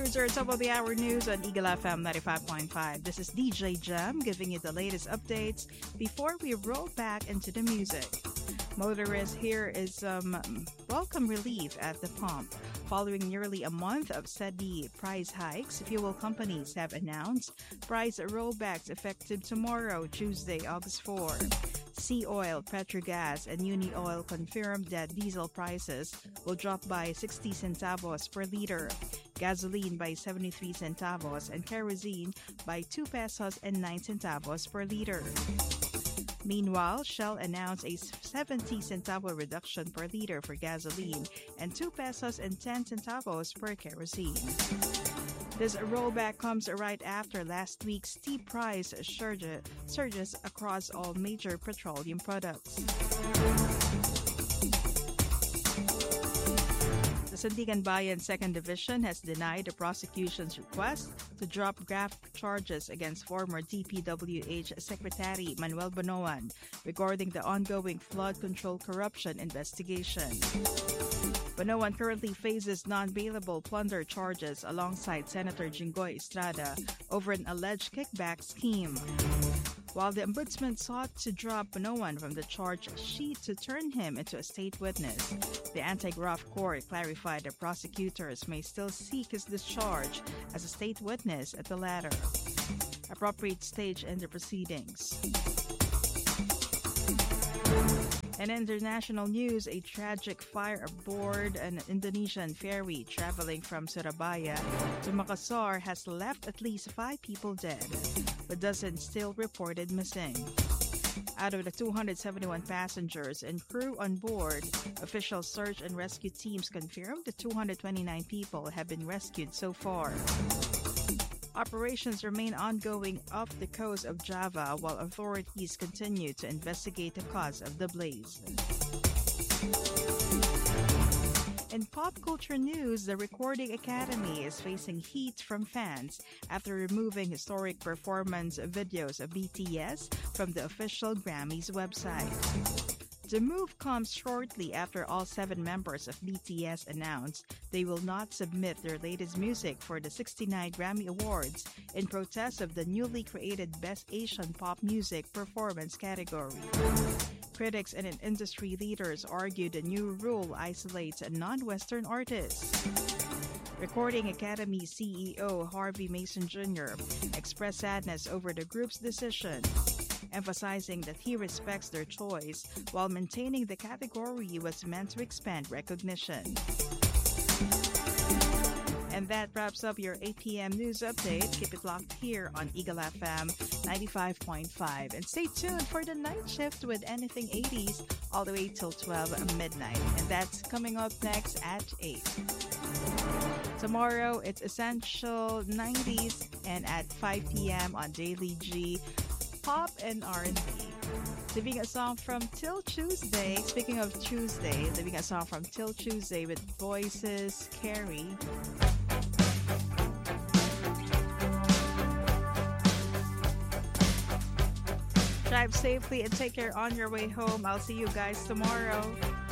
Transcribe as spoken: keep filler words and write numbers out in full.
Here's your top of the hour news on Eagle F M ninety-five point five. This is D J Jam giving you the latest updates before we roll back into the music. Motorists, here is some um, welcome relief at the pump. Following nearly a month of steady price hikes, fuel companies have announced price rollbacks effective tomorrow, Tuesday, August fourth. Sea Oil, Petrogas, and Uni Oil confirmed that diesel prices will drop by sixty centavos per liter, gasoline by seventy-three centavos, and kerosene by two pesos and nine centavos per liter. Meanwhile, Shell announced a seventy centavo reduction per liter for gasoline and two pesos and ten centavos per kerosene. This rollback comes right after last week's steep price surge, surges across all major petroleum products. The Sandigan Bayan Second Division has denied the prosecution's request to drop graft charges against former D P W H Secretary Manuel Bonoan regarding the ongoing flood control corruption investigation. Bonoan currently faces non-bailable plunder charges alongside Senator Jinggoy Estrada over an alleged kickback scheme. While the ombudsman sought to drop Bonoan from the charge sheet to turn him into a state witness, the anti-graft court clarified that prosecutors may still seek his discharge as a state witness at the latter appropriate stage in the proceedings. In international news, a tragic fire aboard an Indonesian ferry traveling from Surabaya to Makassar has left at least five people dead, but dozens still reported missing. Out of the two hundred seventy-one passengers and crew on board, official search and rescue teams confirmed that two hundred twenty-nine people have been rescued so far. Operations remain ongoing off the coast of Java while authorities continue to investigate the cause of the blaze. In pop culture news, the Recording Academy is facing heat from fans after removing historic performance videos of B T S from the official Grammys website. The move comes shortly after all seven members of B T S announced they will not submit their latest music for the sixty-nine Grammy Awards in protest of the newly created Best Asian Pop Music Performance category. Critics and industry leaders argue the new rule isolates non-Western artists. Recording Academy C E O Harvey Mason Junior expressed sadness over the group's decision, emphasizing that he respects their choice while maintaining the category was meant to expand recognition. And that wraps up your eight p.m. news update. Keep it locked here on Eagle F M ninety-five point five. And stay tuned for the night shift with Anything eighties all the way till twelve midnight. And that's coming up next at eight. Tomorrow, it's Essential nineties, and at five p.m. on Daily G, Pop and R and B. Leaving a song from Till Tuesday. Speaking of Tuesday, leaving a song from Till Tuesday with Voices, Carrie. Drive safely and take care on your way home. I'll see you guys tomorrow.